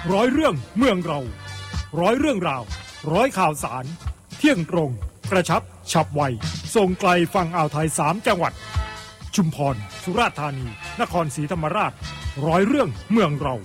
ร้อยเรื่องเมืองเราร้อยเรื่องราวร้อยข่าวสารเที่ยงตรงกระชับฉับไวส่งไกลฝั่งอ่าวไทย3จังหวัดชุมพรสุราษฎร์ธานีนครศรีธรรมราชร้อยเรื่องเมืองเรา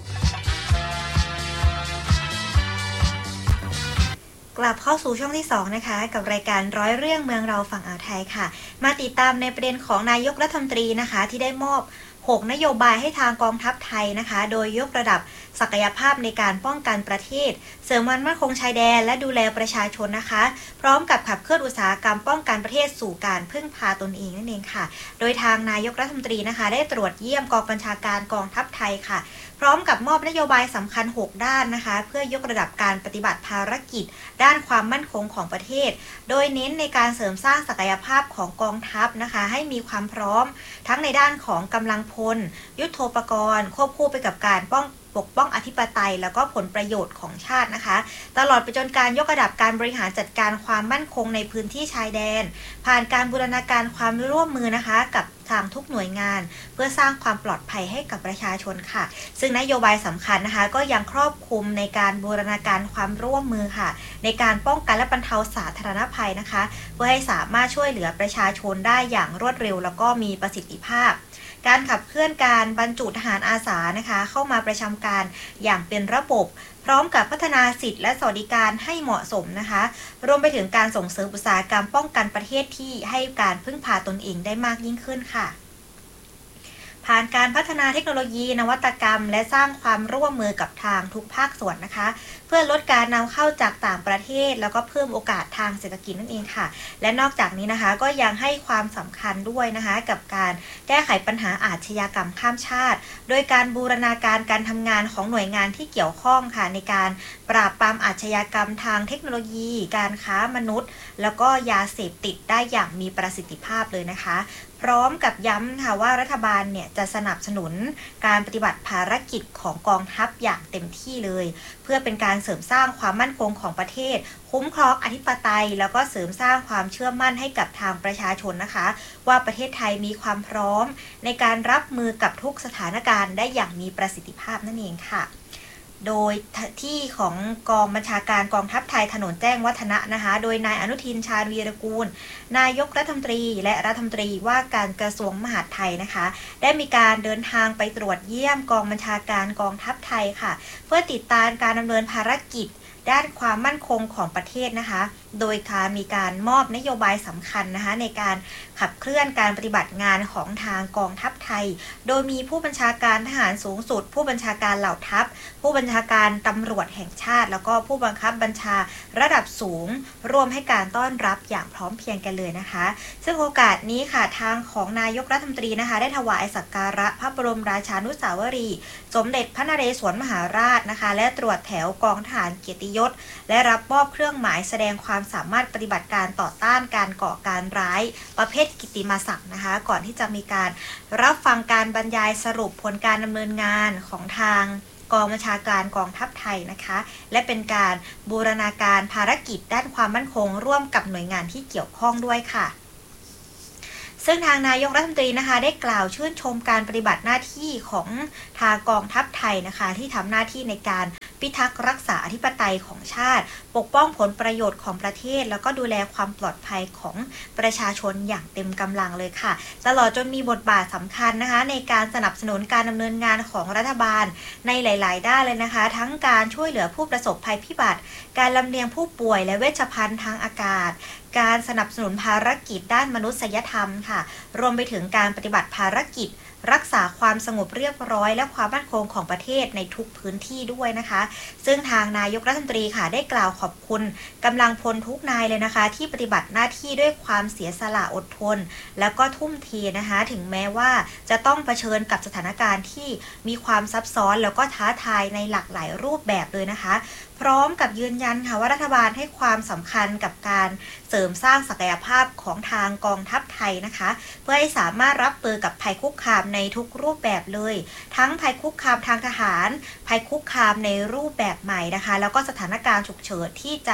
กลับเข้าสู่ช่วงที่2นะคะกับรายการร้อยเรื่องเมืองเราฝั่งอ่าวไทยค่ะมาติดตามในประเด็นของนายกรัฐมนตรีนะคะที่ได้มอบ6นโยบายให้ทางกองทัพไทยนะคะโดยยกระดับศักยภาพในการป้องกันประเทศเสริมความมั่นคงชายแดนและดูแลประชาชนนะคะพร้อมกับขับเคลื่อนอุตสาหกรรมป้องกันประเทศสู่การพึ่งพาตนเองนั่นเองค่ะโดยทางนายกรัฐมนตรีนะคะได้ตรวจเยี่ยมกองบัญชาการกองทัพไทยค่ะพร้อมกับมอบนโยบายสำคัญ6ด้านนะคะเพื่อยกระดับการปฏิบัติภารกิจด้านความมั่นคงของประเทศโดยเน้นในการเสริมสร้างศักยภาพของกองทัพนะคะให้มีความพร้อมทั้งในด้านของกำลังพลยุทโธปกรณ์ควบคู่ไปกับการปกป้องอธิปไตยแล้วก็ผลประโยชน์ของชาตินะคะตลอดไปจนการยกระดับการบริหารจัดการความมั่นคงในพื้นที่ชายแดนผ่านการบูรณาการความร่วมมือนะคะกับทางทุกหน่วยงานเพื่อสร้างความปลอดภัยให้กับประชาชนค่ะซึ่งนโยบายสำคัญนะคะก็ยังครอบคลุมในการบูรณาการความร่วมมือค่ะในการป้องกันและบรรเทาสาธารณภัยนะคะเพื่อให้สามารถช่วยเหลือประชาชนได้อย่างรวดเร็วแล้วก็มีประสิทธิภาพการขับเคลื่อนการบรรจุทหารอาสานะคะเข้ามาประจำการอย่างเป็นระบบพร้อมกับพัฒนาสิทธิและสวัสดิการให้เหมาะสมนะคะรวมไปถึงการส่งเสริมอุตสาหกรรมป้องกันประเทศที่ให้การพึ่งพาตนเองได้มากยิ่งขึ้นค่ะผ่านการพัฒนาเทคโนโลยีนวัตกรรมและสร้างความร่วมมือกับทางทุกภาคส่วนนะคะเพื่อลดการนำเข้าจากต่างประเทศแล้วก็เพิ่มโอกาสทางเศรษฐกิจนั่นเองค่ะและนอกจากนี้นะคะก็ยังให้ความสำคัญด้วยนะคะกับการแก้ไขปัญหาอาชญากรรมข้ามชาติโดยการบูรณาการการทำงานของหน่วยงานที่เกี่ยวข้องค่ะในการปราบปรามอาชญากรรมทางเทคโนโลยีการค้ามนุษย์แล้วก็ยาเสพติดได้อย่างมีประสิทธิภาพเลยนะคะพร้อมกับย้ำค่ะว่ารัฐบาลเนี่ยจะสนับสนุนการปฏิบัติภารกิจของกองทัพอย่างเต็มที่เลยเพื่อเป็นการเสริมสร้างความมั่นคงของประเทศคุ้มครองอธิปไตยแล้วก็เสริมสร้างความเชื่อมั่นให้กับทางประชาชนนะคะว่าประเทศไทยมีความพร้อมในการรับมือกับทุกสถานการณ์ได้อย่างมีประสิทธิภาพนั่นเองค่ะโดยที่ของกองบัญชาการกองทัพไทยถนนแจ้งวัฒนะนะคะโดยนายอนุทินชาญวีรกูลนายกรัฐมนตรีและรัฐมนตรีว่าการกระทรวงมหาดไทยนะคะได้มีการเดินทางไปตรวจเยี่ยมกองบัญชาการกองทัพไทยค่ะเพื่อติดตามการดำเนินภารกิจด้านความมั่นคงของประเทศนะคะโดยมีการมอบนโยบายสำคัญนะคะในการขับเคลื่อนการปฏิบัติงานของทางกองทัพไทยโดยมีผู้บัญชาการทหารสูงสุดผู้บัญชาการเหล่าทัพผู้บัญชาการตำรวจแห่งชาติแล้วก็ผู้บังคับบัญชาระดับสูงร่วมให้การต้อนรับอย่างพร้อมเพรียงกันเลยนะคะซึ่งโอกาสนี้ค่ะทางของนายกรัฐมนตรีนะคะได้ถวายสักการะพระบรมราชานุสาวรีย์สมเด็จพระนเรศวรมหาราชนะคะและตรวจแถวกองทหารเกียรติยศและรับมอบเครื่องหมายแสดงความสามารถปฏิบัติการต่อต้านการก่อการร้ายประเภทกิตติมศักดิ์นะคะก่อนที่จะมีการรับฟังการบรรยายสรุปผลการดำเนินงานของทางกองบัญชาการกองทัพไทยนะคะและเป็นการบูรณาการภารกิจด้านความมั่นคงร่วมกับหน่วยงานที่เกี่ยวข้องด้วยค่ะซึ่งทางนายกรัฐมนตรีนะคะได้กล่าวชื่นชมการปฏิบัติหน้าที่ของทางกองทัพไทยนะคะที่ทำหน้าที่ในการพิทักษ์รักษาอธิปไตยของชาติปกป้องผลประโยชน์ของประเทศแล้วก็ดูแลความปลอดภัยของประชาชนอย่างเต็มกำลังเลยค่ะตลอดจนมีบทบาทสำคัญนะคะในการสนับสนุนการดำเนินงานของรัฐบาลในหลายๆด้านเลยนะคะทั้งการช่วยเหลือผู้ประสบภัยพิบัติการลำเลียงผู้ป่วยและเวชภัณฑ์ทางอากาศการสนับสนุนภารกิจด้านมนุษยธรรมค่ะรวมไปถึงการปฏิบัติภารกิจรักษาความสงบเรียบร้อยและความมั่นคงของประเทศในทุกพื้นที่ด้วยนะคะซึ่งทางนายกรัฐมนตรีค่ะได้กล่าวขอบคุณกำลังพลทุกนายเลยนะคะที่ปฏิบัติหน้าที่ด้วยความเสียสละอดทนแล้วก็ทุ่มเทนะคะถึงแม้ว่าจะต้องเผชิญกับสถานการณ์ที่มีความซับซ้อนแล้วก็ท้าทายในหลากหลายรูปแบบเลยนะคะพร้อมกับยืนยันค่ะว่ารัฐบาลให้ความสำคัญกับการเสริมสร้างศักยภาพของทางกองทัพไทยนะคะเพื่อให้สามารถรับมือกับภัยคุกคามในทุกรูปแบบเลยทั้งภัยคุกคามทางทหารภัยคุกคามในรูปแบบใหม่นะคะแล้วก็สถานการณ์ฉุกเฉินที่จะ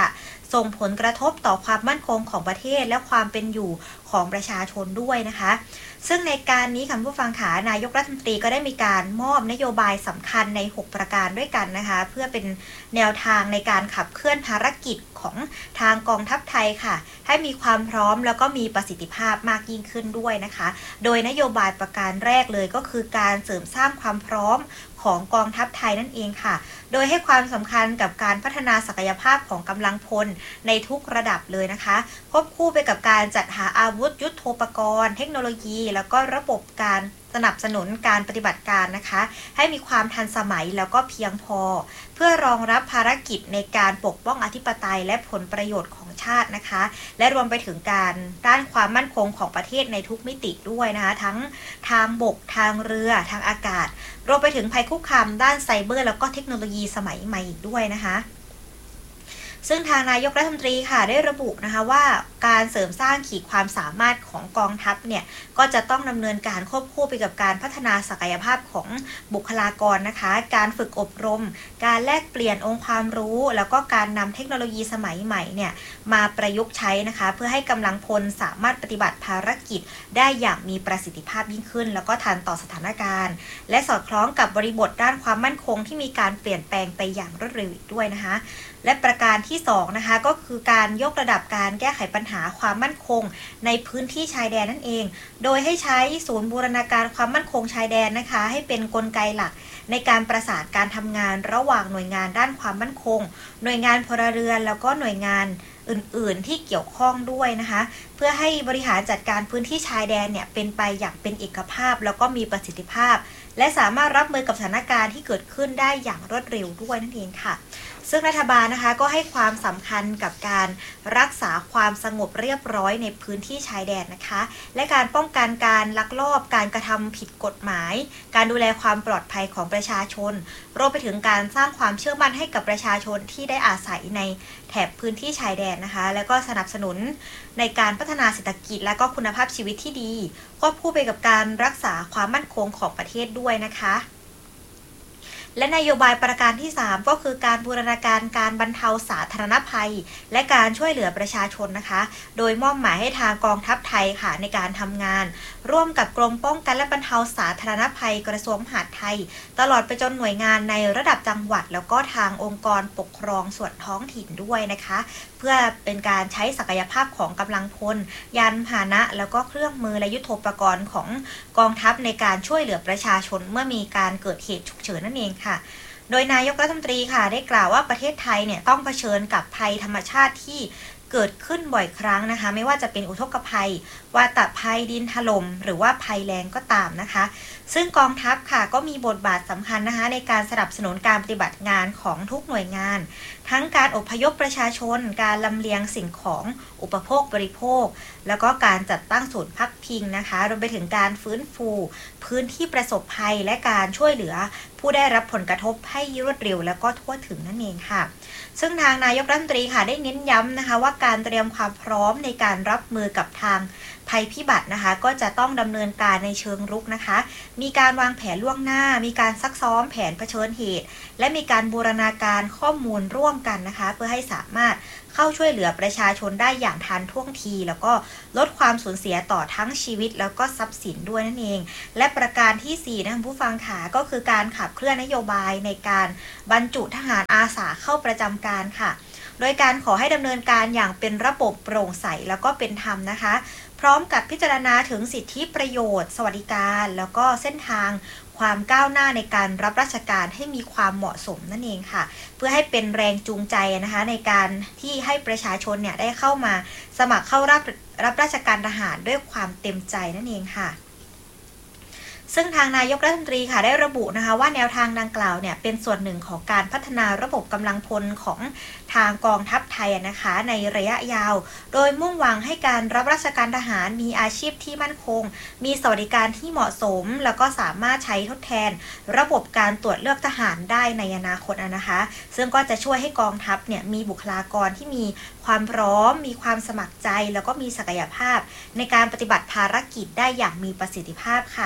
ส่งผลกระทบต่อความมั่นคงของประเทศและความเป็นอยู่ของประชาชนด้วยนะคะซึ่งในการนี้ค่ะผู้ฟังขานายกรัฐมนตรีก็ได้มีการมอบนโยบายสำคัญใน6ประการด้วยกันนะคะเพื่อเป็นแนวทางในการขับเคลื่อนภารกิจของทางกองทัพไทยค่ะให้มีความพร้อมแล้วก็มีประสิทธิภาพมากยิ่งขึ้นด้วยนะคะโดยนโยบายประการแรกเลยก็คือการเสริมสร้างความพร้อมของกองทัพไทยนั่นเองค่ะโดยให้ความสำคัญกับการพัฒนาศักยภาพของกำลังพลในทุกระดับเลยนะคะควบคู่ไปกับการจัดหาอาวุธยุทโธปกรณ์เทคโนโลยีแล้วก็ระบบการสนับสนุนการปฏิบัติการนะคะให้มีความทันสมัยแล้วก็เพียงพอเพื่อรองรับภารกิจในการปกป้องอธิปไตยและผลประโยชน์ของชาตินะคะและรวมไปถึงการด้านความมั่นคงของประเทศในทุกมิติด้วยนะคะทั้งทางบกทางเรือทางอากาศรวมไปถึงภัยคุกคามด้านไซเบอร์แล้วก็เทคโนโลยีสมัยใหม่อีกด้วยนะคะซึ่งทางนายกรัฐมนตรีค่ะได้ระบุนะคะว่าการเสริมสร้างขีดความสามารถของกองทัพเนี่ยก็จะต้องดำเนินการควบคู่ไปกับการพัฒนาศักยภาพของบุคลากรนะคะการฝึกอบรมการแลกเปลี่ยนองค์ความรู้แล้วก็การนำเทคโนโลยีสมัยใหม่เนี่ยมาประยุกต์ใช้นะคะเพื่อให้กำลังพลสามารถปฏิบัติภารกิจได้อย่างมีประสิทธิภาพยิ่งขึ้นแล้วก็ทันต่อสถานการณ์และสอดคล้องกับบริบทด้านความมั่นคงที่มีการเปลี่ยนแปลงไปอย่างรวดเร็วอีกด้วยนะคะและประการที่2นะคะก็คือการยกระดับการแก้ไขปัญหาความมั่นคงในพื้นที่ชายแดนนั่นเองโดยให้ใช้ศูนย์บูรณาการความมั่นคงชายแดนนะคะให้เป็นกลไกหลักในการประสานการทำงานระหว่างหน่วยงานด้านความมั่นคงหน่วยงานพลเรือนแล้วก็หน่วยงานอื่นๆที่เกี่ยวข้องด้วยนะคะเพื่อให้บริหารจัดการพื้นที่ชายแดนเนี่ยเป็นไปอย่างเป็นเอกภาพแล้วก็มีประสิทธิภาพและสามารถรับมือกับสถานการณ์ที่เกิดขึ้นได้อย่างรวดเร็วด้วยนั่นเองค่ะซึ่งรัฐบาลนะคะก็ให้ความสำคัญกับการรักษาความสงบเรียบร้อยในพื้นที่ชายแดนนะคะและการป้องกันการลักลอบการกระทำผิดกฎหมายการดูแลความปลอดภัยของประชาชนรวมไปถึงการสร้างความเชื่อมั่นให้กับประชาชนที่ได้อาศัยในแถบพื้นที่ชายแดนนะคะแล้วก็สนับสนุนในการพัฒนาเศรษฐกิจและก็คุณภาพชีวิตที่ดีควบคู่ไปกับการรักษาความมั่นคงของประเทศด้วยนะคะและนโยบายประการที่3ก็คือการบูรณาการการบรรเทาสาธารณภัยและการช่วยเหลือประชาชนนะคะโดยมอบหมายให้ทางกองทัพไทยค่ะในการทำงานร่วมกับกรมป้องกันและบรรเทาสาธารณภัยกระทรวงมหาดไทยตลอดไปจนหน่วยงานในระดับจังหวัดแล้วก็ทางองค์กรปกครองส่วนท้องถิ่นด้วยนะคะเพื่อเป็นการใช้ศักยภาพของกำลังพลยานพาหนะแล้วก็เครื่องมือและยุทโธปกรณ์ของกองทัพในการช่วยเหลือประชาชนเมื่อมีการเกิดเหตุฉุกเฉินนั่นเองค่ะโดยนายกรัฐมนตรีค่ะได้กล่าวว่าประเทศไทยเนี่ยต้องเผชิญกับภัยธรรมชาติที่เกิดขึ้นบ่อยครั้งนะคะไม่ว่าจะเป็นอุทกภัยวาตภัยดินถล่มหรือว่าภัยแล้งก็ตามนะคะซึ่งกองทัพค่ะก็มีบทบาทสำคัญนะคะในการสนับสนุนการปฏิบัติงานของทุกหน่วยงานทั้งการอพยพประชาชนการลำเลียงสิ่งของอุปโภคบริโภคแล้วก็การจัดตั้งศูนย์พักพิงนะคะรวมไปถึงการฟื้นฟูพื้นที่ประสบภัยและการช่วยเหลือผู้ได้รับผลกระทบให้รวดเร็วแล้วก็ทั่วถึงนั่นเองค่ะซึ่งทางนายกรัฐมนตรีค่ะได้เน้นย้ำนะคะว่าการเตรียมความพร้อมในการรับมือกับทางภัยพิบัตินะคะก็จะต้องดำเนินการในเชิงรุกนะคะมีการวางแผนล่วงหน้ามีการซักซ้อมแผนเผชิญเหตุและมีการบูรณาการข้อมูลร่วมกันนะคะเพื่อให้สามารถเข้าช่วยเหลือประชาชนได้อย่างทันท่วงทีแล้วก็ลดความสูญเสียต่อทั้งชีวิตแล้วก็ทรัพย์สินด้วยนั่นเองและประการที่4นะคะผู้ฟังค่ะก็คือการขับเคลื่อนนโยบายในการบรรจุทหารอาสาเข้าประจำการค่ะโดยการขอให้ดำเนินการอย่างเป็นระบบโปร่งใสแล้วก็เป็นธรรมนะคะพร้อมกับพิจารณาถึงสิทธิประโยชน์สวัสดิการแล้วก็เส้นทางความก้าวหน้าในการรับราชการให้มีความเหมาะสมนั่นเองค่ะเพื่อให้เป็นแรงจูงใจนะคะในการที่ให้ประชาชนเนี่ยได้เข้ามาสมัครเข้ารับราชการทหารด้วยความเต็มใจนั่นเองค่ะซึ่งทางนายกรัฐมนตรีค่ะได้ระบุนะคะว่าแนวทางดังกล่าวเนี่ยเป็นส่วนหนึ่งของการพัฒนาระบบกำลังพลของทางกองทัพไทยนะคะในระยะยาวโดยมุ่งหวังให้การรับราชการทหารมีอาชีพที่มั่นคงมีสวัสดิการที่เหมาะสมแล้วก็สามารถใช้ทดแทนระบบการตรวจเลือกทหารได้ในอนาคตนะคะซึ่งก็จะช่วยให้กองทัพเนี่ยมีบุคลากรที่มีความพร้อมมีความสมัครใจแล้วก็มีศักยภาพในการปฏิบัติภารกิจได้อย่างมีประสิทธิภาพค่ะและ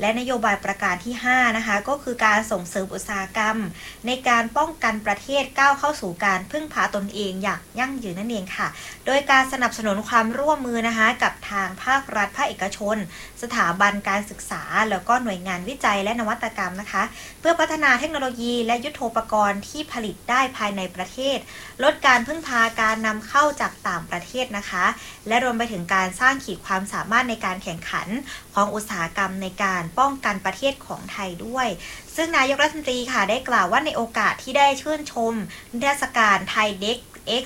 และนโยบายประการที่5นะคะก็คือการส่งเสริมอุตสาหกรรมในการป้องกันประเทศก้าวเข้าสู่การพึ่งพาตนเองอย่างยั่งยืนนั่นเองค่ะโดยการสนับสนุนความร่วมมือนะคะกับทางภาครัฐภาคเอกชนสถาบันการศึกษาแล้วก็หน่วยงานวิจัยและนวัตกรรมนะคะเพื่อพัฒนาเทคโนโลยีและยุทโธปกรณ์ที่ผลิตได้ภายในประเทศลดการพึ่งพาการนำเข้าจากต่างประเทศนะคะและรวมไปถึงการสร้างขีดความสามารถในการแข่งขันของอุตสาหกรรมในการป้องกันประเทศของไทยด้วยซึ่งนายกรัฐมนตรีค่ะได้กล่าวว่าในโอกาสที่ได้ชื่นชมนิทรรศการไทยเด็กX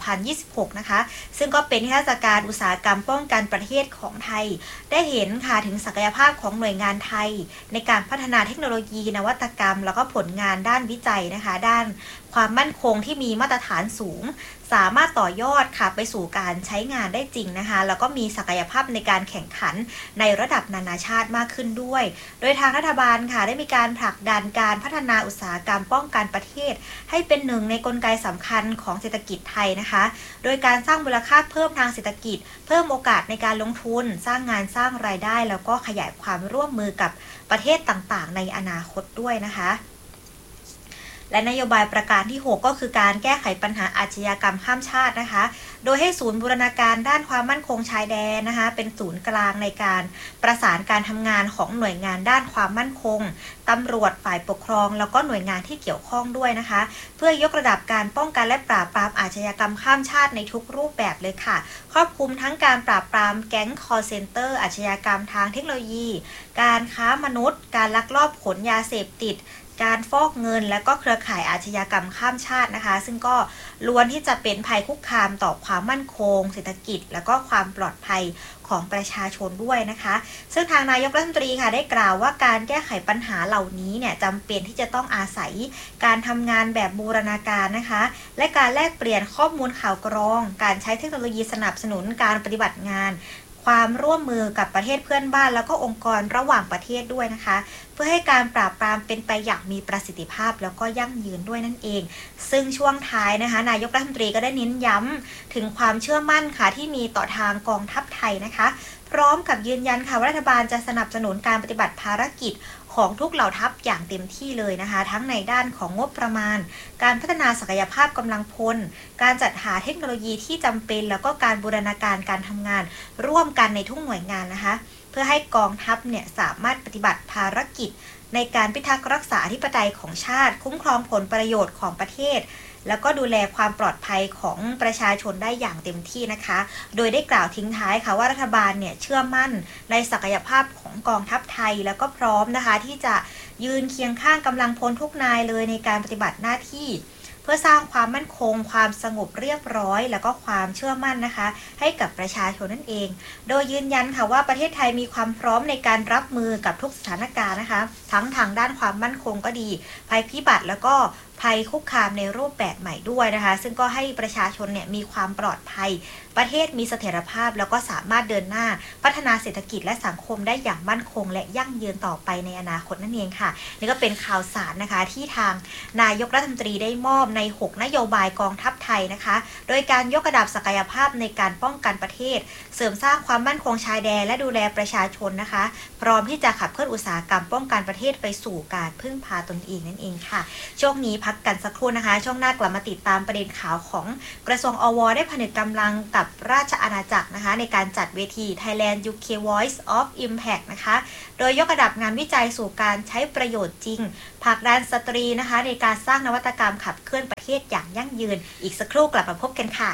2026 นะคะซึ่งก็เป็นนิทรรศการอุตสาหกรรมป้องกันประเทศของไทยได้เห็นค่ะถึงศักยภาพของหน่วยงานไทยในการพัฒนาเทคโนโลยีนวัตกรรมแล้วก็ผลงานด้านวิจัยนะคะด้านความมั่นคงที่มีมาตรฐานสูงสามารถต่อยอดค่ะไปสู่การใช้งานได้จริงนะคะแล้วก็มีศักยภาพในการแข่งขันในระดับนานาชาติมากขึ้นด้วยโดยทางรัฐบาลค่ะได้มีการผลักดันการพัฒนาอุตสาหกรรมป้องกันประเทศให้เป็นหนึ่งในกลไกสำคัญของเศรษฐกิจไทยนะคะโดยการสร้างมูลค่าเพิ่มทางเศรษฐกิจเพิ่มโอกาสในการลงทุนสร้างงานสร้างรายได้แล้วก็ขยายความร่วมมือกับประเทศต่างๆในอนาคตด้วยนะคะและนโยบายประการที่6ก็คือการแก้ไขปัญหาอาชญากรรมข้ามชาตินะคะโดยให้ศูนย์บูรณาการด้านความมั่นคงชายแดนนะคะเป็นศูนย์กลางในการประสานการทำงานของหน่วยงานด้านความมั่นคงตำรวจฝ่ายปกครองแล้วก็หน่วยงานที่เกี่ยวข้องด้วยนะคะเพื่อยกระดับการป้องกันและปราบปรามอาชญากรรมข้ามชาติในทุกรูปแบบเลยค่ะครอบคลุมทั้งการปราบปรามแก๊ง call center อาชญากรรมทางเทคโนโลยีการค้ามนุษย์การลักลอบขนยาเสพติดการฟอกเงินและก็เครือข่ายอาชญากรรมข้ามชาตินะคะซึ่งก็ล้วนที่จะเป็นภัยคุกคามต่อความมั่นคงเศรษฐกิจและก็ความปลอดภัยของประชาชนด้วยนะคะซึ่งทางนายกรัฐมนตรีค่ะได้กล่าวว่าการแก้ไขปัญหาเหล่านี้เนี่ยจำเป็นที่จะต้องอาศัยการทำงานแบบบูรณาการนะคะและการแลกเปลี่ยนข้อมูลข่าวกรองการใช้เทคโนโลยีสนับสนุนการปฏิบัติงานความร่วมมือกับประเทศเพื่อนบ้านแล้วก็องค์กรระหว่างประเทศด้วยนะคะเพื่อให้การปราบปรามเป็นไปอย่างมีประสิทธิภาพแล้วก็ยั่งยืนด้วยนั่นเองซึ่งช่วงท้ายนะคะนายกรัฐมนตรีก็ได้เน้นย้ำถึงความเชื่อมั่นค่ะที่มีต่อทางกองทัพไทยนะคะพร้อมกับยืนยันค่ะว่ารัฐบาลจะสนับสนุนการปฏิบัติภารกิจของทุกเหล่าทัพอย่างเต็มที่เลยนะคะทั้งในด้านของงบประมาณการพัฒนาศักยภาพกำลังพลการจัดหาเทคโนโลยีที่จำเป็นแล้วก็การบูรณาการการทำงานร่วมกันในทุกหน่วยงานนะคะเพื่อให้กองทัพเนี่ยสามารถปฏิบัติภารกิจในการพิทักษ์รักษาอธิปไตยของชาติคุ้มครองผลประโยชน์ของประเทศแล้วก็ดูแลความปลอดภัยของประชาชนได้อย่างเต็มที่นะคะโดยได้กล่าวทิ้งท้ายค่ะว่ารัฐบาลเนี่ยเชื่อมั่นในศักยภาพของกองทัพไทยแล้วก็พร้อมนะคะที่จะยืนเคียงข้างกำลังพลทุกนายเลยในการปฏิบัติหน้าที่เพื่อสร้างความมั่นคงความสงบเรียบร้อยแล้วก็ความเชื่อมั่นนะคะให้กับประชาชนนั่นเองโดยยืนยันค่ะว่าประเทศไทยมีความพร้อมในการรับมือกับทุกสถานการณ์นะคะทั้งทางด้านความมั่นคงก็ดีภัยพิบัติแล้วก็ภัยคุกคามในรูปแบบใหม่ด้วยนะคะซึ่งก็ให้ประชาชนเนี่ยมีความปลอดภัยประเทศมีเสถียรภาพแล้วก็สามารถเดินหน้าพัฒนาเศรษฐกิจและสังคมได้อย่างมั่นคงและยั่งยืนต่อไปในอนาคตนั่นเองค่ะนี่ก็เป็นข่าวสารนะคะที่ทางนายกรัฐมนตรีได้มอบใน6นโยบายกองทัพไทยนะคะโดยการยกระดับศักยภาพในการป้องกันประเทศเสริมสร้างความมั่นคงชายแดนและดูแลประชาชนนะคะพร้อมที่จะขับเคลื่อนอุตสาหกรรมป้องกันประเทศไปสู่การพึ่งพาตนเองนั่นเองค่ะช่วงนี้พักกันสักครู่นะคะช่วงหน้ากลับมาติดตามประเด็นข่าวของกระทรวงอว.ได้ผนึกกำลังกับราชอาณาจักรนะคะในการจัดเวที Thailand UK Voice of Impact นะคะโดยยกระดับงานวิจัยสู่การใช้ประโยชน์จริงผลักดันสตรีนะคะในการสร้างนวัตกรรมขับเคลื่อนประเทศอย่างยั่งยืนอีกสักครู่กลับมาพบกันค่ะ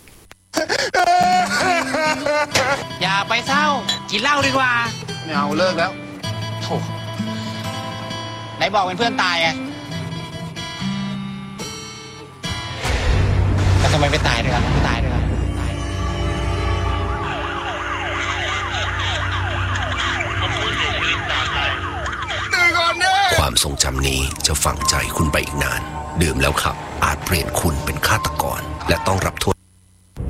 อย่าไปเศร้ากินเหล้าดีกว่าไม่เอาเลิกแล้วโธ่ไหนบอกเป็นเพื่อนตายไงแต่ทำไมไม่ตายด้วยกันไม่ตายด้วยกันความทรงจำนี้จะฝังใจคุณไปอีกนานดื่มแล้วขับอาจเปลี่ยนคุณเป็นฆาตกรและต้องรับโทษ